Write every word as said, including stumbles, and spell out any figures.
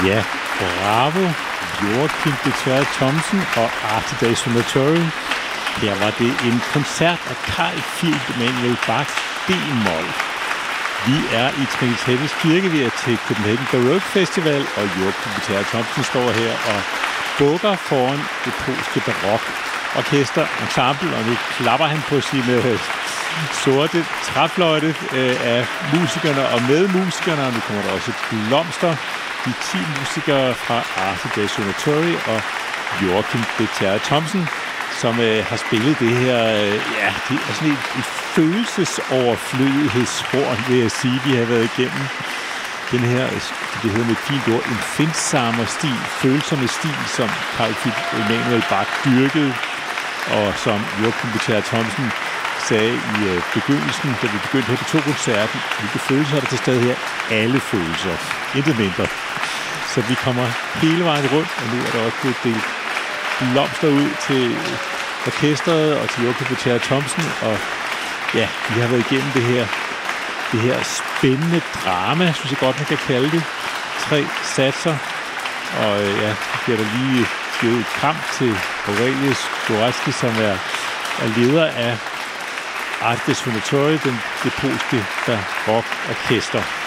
Ja, bravo, Joachim B. Tverde Thomsen og Arte dei Suonatori. Her var det en koncert af Carl Philip Emanuel Bachs D-mol. Vi er i Trinitatis Kirke, vi er til Copenhagen Baroque Festival, og Joachim B. Tverde Thomsen står her og bukker foran det polske barokorkester ensemble, og nu klapper han på sine sorte træfløjte øh, af musikerne og med musikerne, og nu kommer der også blomster. De ti musikere fra Arte dei Suonatori og Joachim B. Tverde Thomsen, som øh, har spillet det her, øh, ja, det er sådan et, et følelsesoverflødighedshorn, vil jeg sige, vi har været igennem. Den her, det hedder med et fint ord, en findsamer stil, følsomme stil, som Carl Philip Emanuel Bach dyrkede, og som Joachim B. Tverde Thomsen sagde i øh, begyndelsen, da vi begyndte her på to koncerten, hvilke følelser er der til stede her? Alle følelser, intet mindre. Så vi kommer hele vejen rundt, og nu er der også blevet delt blomster ud til orkestret og til Joachim B. Tverde Thomsen, og ja, vi har været igennem det her, det her spændende drama, synes jeg godt, man kan kalde det. Tre satser, og ja, så bliver der lige givet et kamp til Aurelius Dvořácký, som er, er leder af Arte dei Suonatori, den, det polske barokorkester.